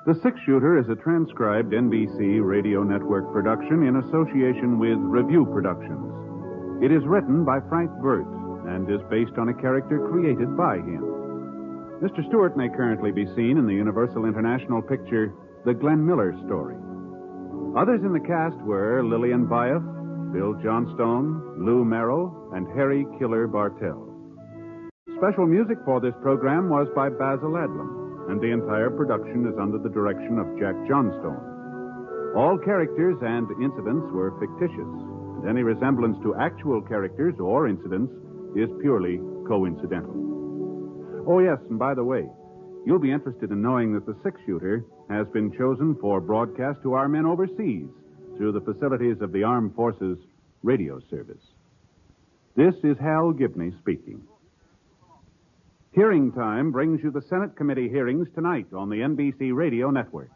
The Six Shooter is a transcribed NBC Radio Network production in association with Review Productions. It is written by Frank Burt and is based on a character created by him. Mr. Stewart may currently be seen in the Universal International picture, The Glenn Miller Story. Others in the cast were Lillian Buyeff, Bill Johnstone, Lou Merrill, and Harry Killer Bartell. Special music for this program was by Basil Adlam, and the entire production is under the direction of Jack Johnstone. All characters and incidents were fictitious, and any resemblance to actual characters or incidents is purely coincidental. Oh, yes, and by the way, you'll be interested in knowing that the Six Shooter has been chosen for broadcast to our men overseas through the facilities of the Armed Forces Radio Service. This is Hal Gibney speaking. Hearing Time brings you the Senate committee hearings tonight on the NBC Radio Network.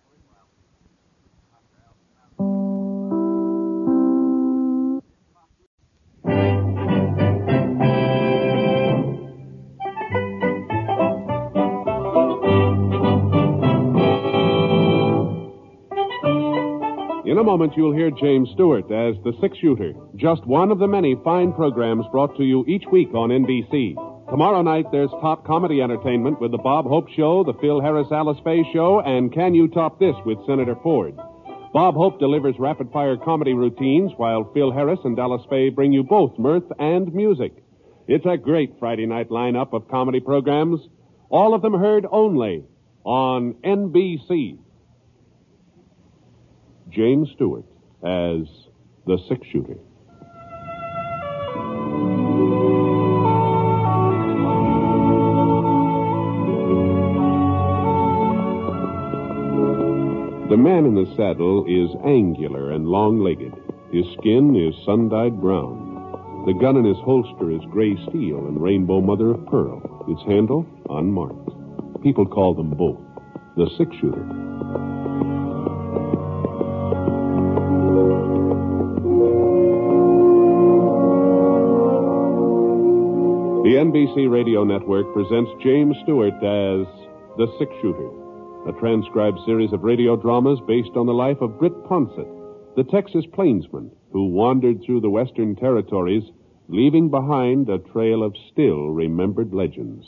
In a moment, you'll hear James Stewart as the Six Shooter, just one of the many fine programs brought to you each week on NBC. Tomorrow night, there's top comedy entertainment with the Bob Hope Show, the Phil Harris-Alice Faye Show, and Can You Top This with Senator Ford. Bob Hope delivers rapid-fire comedy routines, while Phil Harris and Alice Faye bring you both mirth and music. It's a great Friday night lineup of comedy programs, all of them heard only on NBC. James Stewart as the Six Shooter. The man in the saddle is angular and long-legged. His skin is sun-dyed brown. The gun in his holster is gray steel and rainbow mother of pearl. Its handle, unmarked. People call them both the Six Shooter. The NBC Radio Network presents James Stewart as the Six Shooter, a transcribed series of radio dramas based on the life of Britt Ponsett, the Texas plainsman who wandered through the Western Territories, leaving behind a trail of still-remembered legends.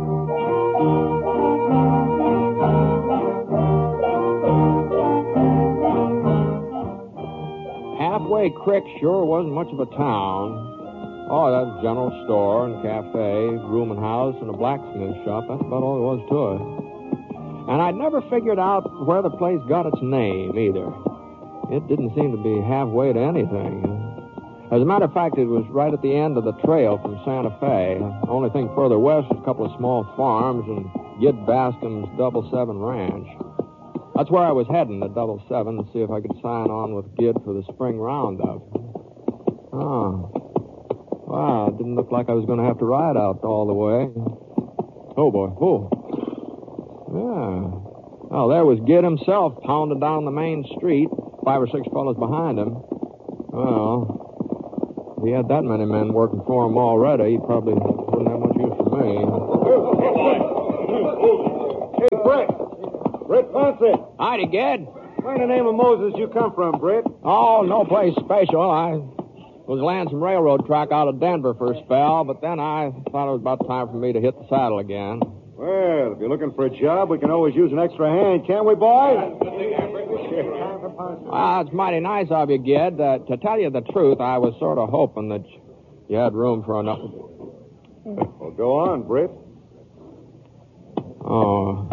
Halfway Creek sure wasn't much of a town. Oh, that general store and cafe, rooming house, and a blacksmith shop. That's about all there was to it. And I'd never figured out where the place got its name, either. It didn't seem to be halfway to anything. As a matter of fact, it was right at the end of the trail from Santa Fe. The only thing further west was a couple of small farms and Gid Bascom's Double Seven Ranch. That's where I was heading, at Double Seven, to see if I could sign on with Gid for the spring roundup. Oh. Wow, it didn't look like I was going to have to ride out all the way. Oh, boy. Oh. Yeah. Well, there was Gid himself pounding down the main street, 5 or 6 fellas behind him. Well, if he had that many men working for him already, he probably wouldn't have much use for me. Hey, Britt. Britt Ponsett. Howdy, Gid. Where in the name of Moses you come from, Britt? Oh, no place special. I was laying some railroad track out of Denver for a spell, but then I thought it was about time for me to hit the saddle again. Well, if you're looking for a job, we can always use an extra hand, can't we, boys? Well, it's mighty nice of you, Gid. To tell you the truth, I was sort of hoping that you had room for enough. Well, go on, Britt. Oh.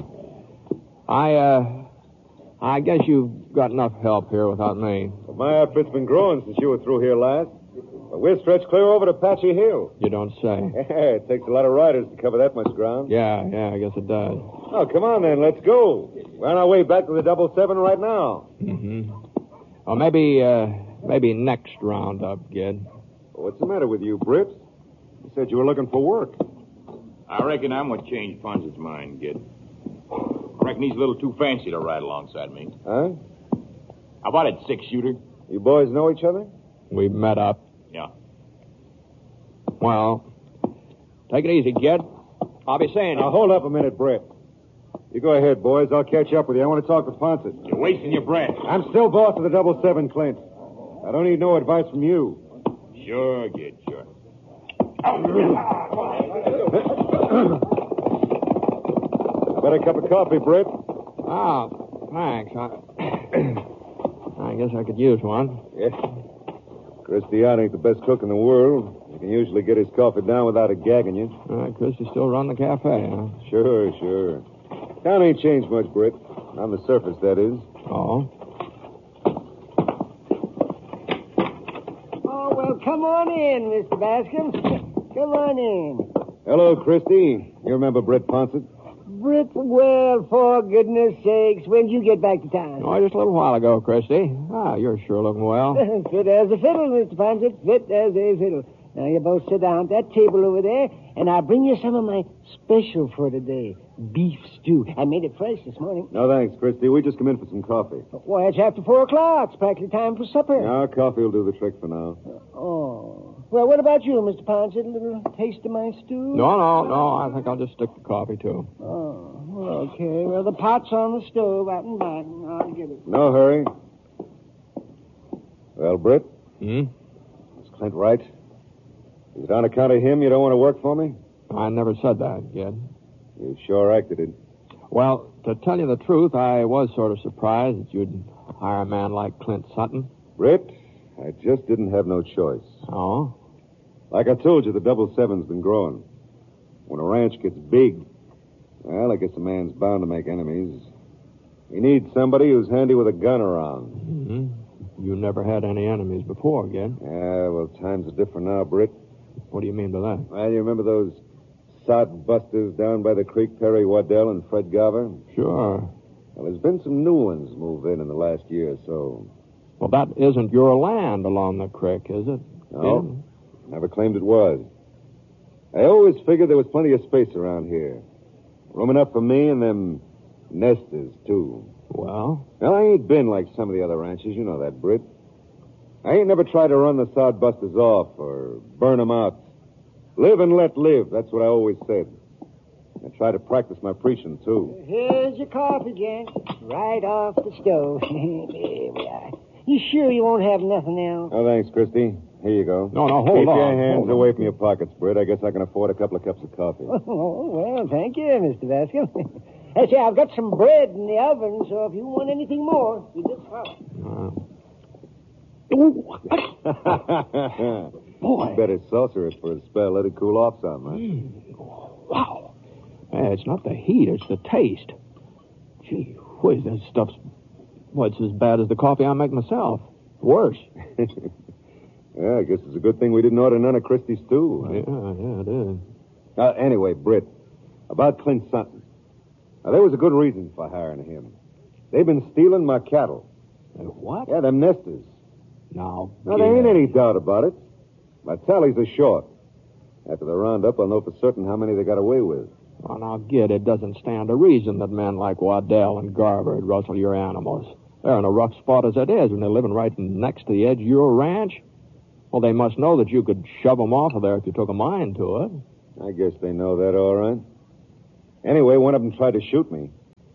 I guess you've got enough help here without me. Well, my outfit's been growing since you were through here last. But we're stretched clear over to Apache Hill. You don't say. Yeah, it takes a lot of riders to cover that much ground. Yeah, I guess it does. Oh, come on then, let's go. We're on our way back to the Double Seven right now. Mm-hmm. Well, maybe next roundup, Gid. Well, what's the matter with you, Britt? You said you were looking for work. I reckon I'm what changed Ponsett's mind, Gid. I reckon he's a little too fancy to ride alongside me. Huh? How about it, Six Shooter? You boys know each other? We met up. Yeah. Well, take it easy, Gid. I'll be seeing you. Now, hold up a minute, Britt. You go ahead, boys. I'll catch up with you. I want to talk to Ponset. You're wasting your breath. I'm still boss of the 7, Clint. I don't need no advice from you. Sure, Gid, sure. Got a cup of coffee, Britt? Oh, thanks. I guess I could use one. Yes. Christian ain't the best cook in the world. He can usually get his coffee down without it gagging you. Christy still run the cafe, huh? Sure. Town ain't changed much, Britt. On the surface, that is. Oh? Oh, well, come on in, Mr. Bascom. Come on in. Hello, Christy. You remember Britt Ponset? Britt, well, for goodness sakes, when did you get back to town? Oh, just a little while ago, Christy. You're sure looking well. Fit as a fiddle, Mr. Ponset. Fit as a fiddle. Now, you both sit down at that table over there, and I'll bring you some of my special for today. Beef stew. I made it fresh this morning. No, thanks, Christy. We just come in for some coffee. Why, it's after 4 o'clock. It's practically time for supper. Our coffee will do the trick for now. Oh. Well, what about you, Mr. Ponset? A little taste of my stew? No. I think I'll just stick to coffee, too. Oh, well, okay. Well, the pot's on the stove out and back. I'll get it. No hurry. Well, Britt? Hmm? Is Clint right? Is it on account of him you don't want to work for me? I never said that, Gid. You sure acted it. Well, to tell you the truth, I was sort of surprised that you'd hire a man like Clint Sutton. Britt, I just didn't have no choice. Oh? Like I told you, the 7's been growing. When a ranch gets big, well, I guess a man's bound to make enemies. He needs somebody who's handy with a gun around. Mm-hmm. You never had any enemies before, Gid. Yeah, well, times are different now, Britt. What do you mean by that? Well, you remember those sod busters down by the creek, Perry Waddell and Fred Garver? Sure. Well, there's been some new ones move in the last year or so. Well, that isn't your land along the creek, is it? No, never claimed it was. I always figured there was plenty of space around here. Room enough for me and them nesters, too. Well? Well, I ain't been like some of the other ranches. You know that, Britt. I ain't never tried to run the sod busters off or burn them out. Live and let live. That's what I always said. I try to practice my preaching, too. Here's your coffee, Jack. Right off the stove. There we are. You sure you won't have nothing else? Oh, thanks, Christy. Here you go. No, hold Keep on. your hands Hold away on. from your pockets, Britt. I guess I can afford a couple of cups of coffee. Oh, well, thank you, Mr. Bascom. I say, I've got some bread in the oven, so if you want anything more, you just holler. Boy. Better saucer it for a spell. Let it cool off some, huh? Wow. It's not the heat, it's the taste. Gee whiz, that stuff's... Well, it's as bad as the coffee I make myself. Worse. Yeah, I guess it's a good thing we didn't order none of Christie's stew. Huh? Yeah, it is. Anyway, Britt, about Clint Sutton. Now, there was a good reason for hiring him. They've been stealing my cattle. What? Yeah, them nesters. Now, There ain't any doubt about it. My tallies are short. After the roundup, I'll know for certain how many they got away with. Well, now, Gid, it doesn't stand to reason that men like Waddell and Garver would rustle your animals. They're in a rough spot as it is, and they're living right next to the edge of your ranch. Well, they must know that you could shove them off of there if you took a mind to it. I guess they know that all right. Anyway, one of them tried to shoot me.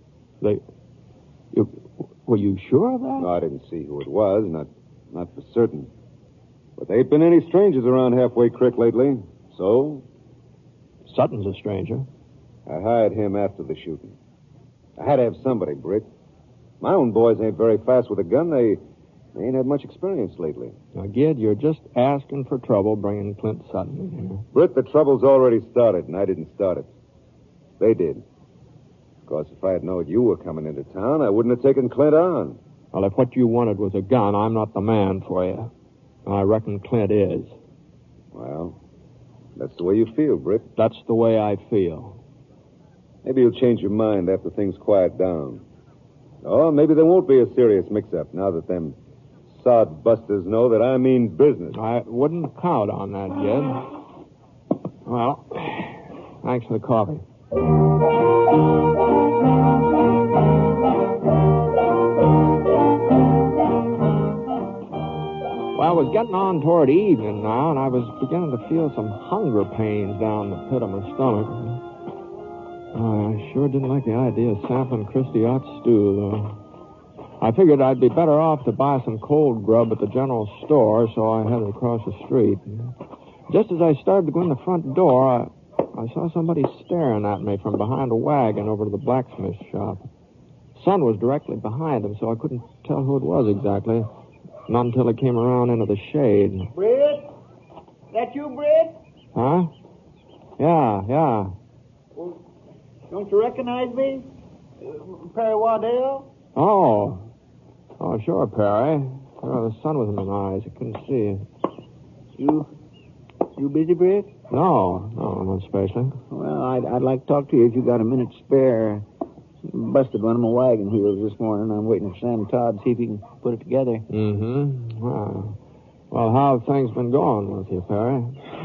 Were you sure of that? No, I didn't see who it was, not for certain. But there ain't been any strangers around Halfway Creek lately, so Sutton's a stranger. I hired him after the shooting. I had to have somebody, Britt. My own boys ain't very fast with a gun. They ain't had much experience lately. Now, Gid, you're just asking for trouble bringing Clint Sutton in here. Britt, the trouble's already started, and I didn't start it. They did. Of course, if I had known you were coming into town, I wouldn't have taken Clint on. Well, if what you wanted was a gun, I'm not the man for you. I reckon Clint is. Well, that's the way you feel, Britt. That's the way I feel. Maybe you'll change your mind after things quiet down. Or maybe there won't be a serious mix-up now that them sod busters know that I mean business. I wouldn't count on that, Gid. Well, thanks for the coffee. Well, it was getting on toward evening now, and I was beginning to feel some hunger pains down the pit of my stomach. Oh, I sure didn't like the idea of sampling Christy Ott's stew, though. I figured I'd be better off to buy some cold grub at the general store, so I headed across the street. Just as I started to go in the front door, I saw somebody staring at me from behind a wagon over to the blacksmith shop. The sun was directly behind him, so I couldn't tell who it was exactly. Not until he came around into the shade. Britt? That you, Britt? Huh? Yeah. Well, don't you recognize me? Perry Waddell? Oh, sure, Perry. Oh, the sun was in my eyes. I couldn't see. You busy, Britt? No, not especially. Well, I'd like to talk to you if you got a minute spare. Busted one of my wagon wheels this morning. I'm waiting for Sam Todd to see if he can put it together. Mm-hmm. Well, how have things been going with you, Perry?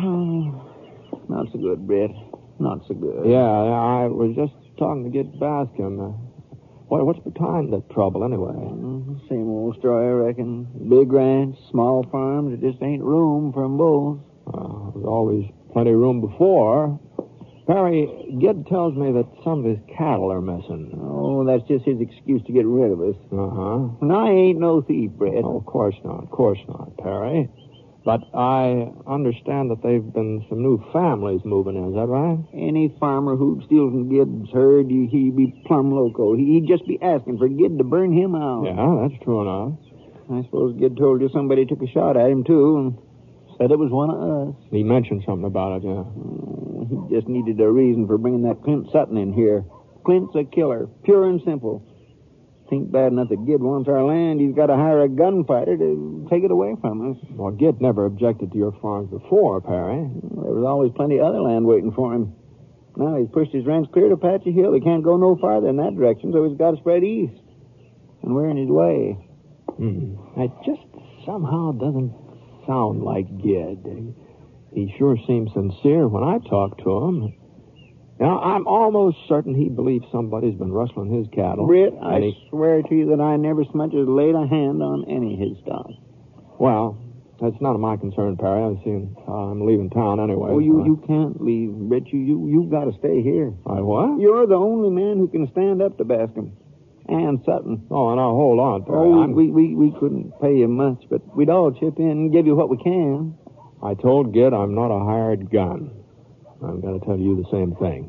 Not so good, Britt. Not so good. Yeah, I was just talking to Gid Bascom. What's behind the trouble, anyway? Same old story, I reckon. Big ranch, small farms, there just ain't room for 'em both. There's always plenty of room before. Perry, Gid tells me that some of his cattle are missing. Oh, that's just his excuse to get rid of us. Uh-huh. And I ain't no thief, Britt. Oh, of course not, Perry. But I understand that they've been some new families moving in, is that right? Any farmer who steals from Gid's herd, he'd be plumb loco. He'd just be asking for Gid to burn him out. Yeah, that's true enough. I suppose Gid told you somebody took a shot at him, too, and said it was one of us. He mentioned something about it, yeah. He just needed a reason for bringing that Clint Sutton in here. Clint's a killer, pure and simple. Think bad enough that Gid wants our land, he's got to hire a gunfighter to take it away from us. Well, Gid never objected to your farms before, Perry. There was always plenty of other land waiting for him. Now he's pushed his ranch clear to Apache Hill. He can't go no farther in that direction, so he's got to spread east. And we're in his way. It just somehow doesn't sound like Gid. He sure seems sincere when I talk to him. Now, I'm almost certain he believes somebody's been rustling his cattle. Britt, I swear to you that I never so much as laid a hand on any of his stock. Well, that's none of my concern, Perry. I'm leaving town anyway. Oh, you can't leave, Britt. You got to stay here. I what? You're the only man who can stand up to Bascom. And Sutton. Oh, now hold on, Perry. Oh, we couldn't pay you much, but we'd all chip in and give you what we can. I told Gid I'm not a hired gun. I'm going to tell you the same thing.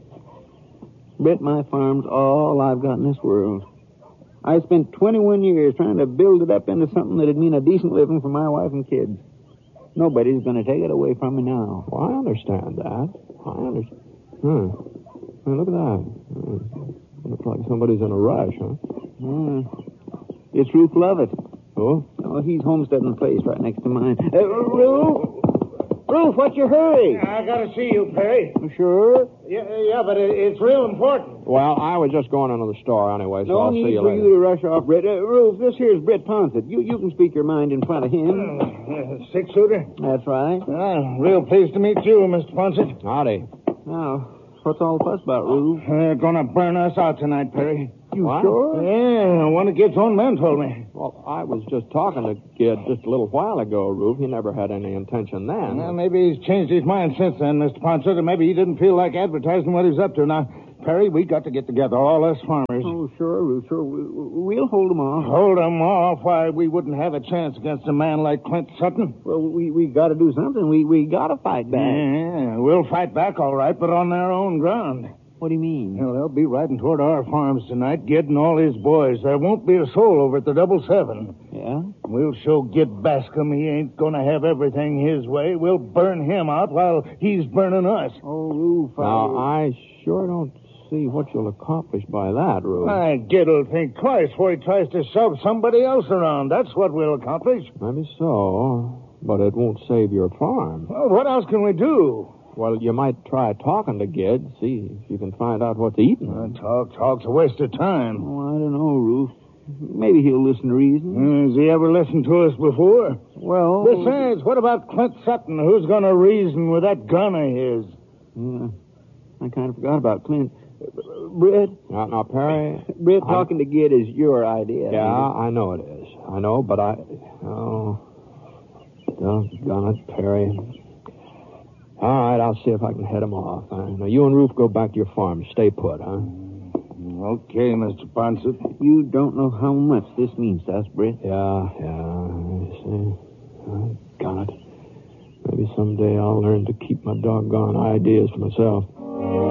Britt, my farm's all I've got in this world. I spent 21 years trying to build it up into something that'd mean a decent living for my wife and kids. Nobody's going to take it away from me now. Well, I understand that. Hey, look at that. Looks like somebody's in a rush, huh? It's Ruth Lovett. Oh? Oh, he's homesteading the place right next to mine. Ruth, what's your hurry? I gotta see you, Perry. Sure? Yeah, but it's real important. Well, I was just going into the store anyway, so I'll see you later. No need for you to rush off, Britt. Ruth, this here's Britt Ponsett. You can speak your mind in front of him. Six-shooter? That's right. Real pleased to meet you, Mr. Ponsett. Howdy. Now, what's all the fuss about, Ruth? They're gonna burn us out tonight, Perry. You What? sure? Yeah, one of Gid's own men told me. Well, I was just talking to Gid just a little while ago, Rube. He never had any intention then. Well, maybe he's changed his mind since then, Mr. Ponsett, or maybe he didn't feel like advertising what he's up to. Now, Perry, we got to get together, all us farmers. Oh, sure, Ruth, sure. We'll hold them off. Hold them off? Why, we wouldn't have a chance against a man like Clint Sutton. Well, we got to do something. We got to fight back. Yeah, we'll fight back, all right, but on their own ground. What do you mean? Well, they'll be riding toward our farms tonight, Gid and all his boys. There won't be a soul over at the 777. Yeah? We'll show Gid Bascom he ain't going to have everything his way. We'll burn him out while he's burning us. Oh, Ruth. Now, I sure don't see what you'll accomplish by that, Rube. Gid'll think twice before he tries to shove somebody else around. That's what we'll accomplish. Maybe so, but it won't save your farm. Well, what else can we do? Well, you might try talking to Gid, see if you can find out what's eating. Talk's a waste of time. Oh, I don't know, Ruth. Maybe he'll listen to reason. Has he ever listened to us before? Well... Besides, what about Clint Sutton? Who's going to reason with that gun of his? Yeah, I kind of forgot about Clint. Britt? Now, Perry... Britt, talking to Gid is your idea. Yeah, I know it is. I know, but Oh, doggone it, Perry. All right, I'll see if I can head them off. Now, you and Ruth go back to your farm. Stay put, huh? Okay, Mr. Ponset. You don't know how much this means to us, Britt. Yeah, I see. Oh, God. Maybe someday I'll learn to keep my doggone ideas to myself.